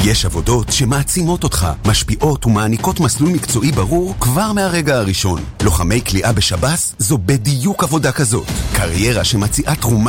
יש עבודות שמעצימות אותך, משפיעות ומעניקות מסלול מקצועי ברור כבר מהרגע הראשון. לוחמי כליאה בשב"ס זו בדיוק עבודה כזאת. קריירה שמציעה תרומה